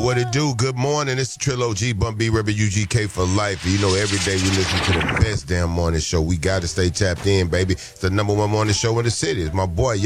What it do? Good morning. It's the Trillo G, Bump B, Rebel UGK for life. You know, every day we listen to the best damn morning show. We got to stay tapped in, baby. It's the #1 morning show in the city. It's my boy,